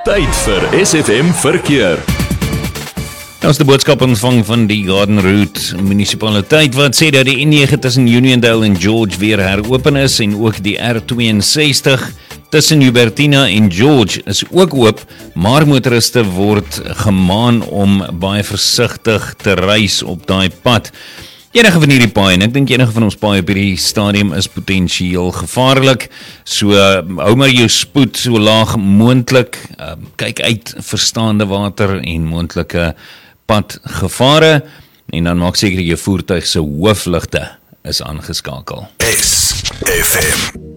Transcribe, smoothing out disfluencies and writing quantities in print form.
Tyd vir SFM Verkeer. Ons die boodskap ontvang van die Garden Route munisipaliteit wat sê dat die N9 tussen Uniondale en George weer heropen is en ook die R62 tussen Hubertina en George is ook oop, maar motoriste word gemaan om baie versigtig te reis op daai pad. Enige van hierdie paaie, en ek dink enige van ons paaie op hierdie stadium is potensieel gevaarlik, so hou maar jou spoed so laag moontlik, kyk uit verstaande water en moontlike padgevare, en dan maak seker jou voertuig se hoofligte is aangeskakel. SFM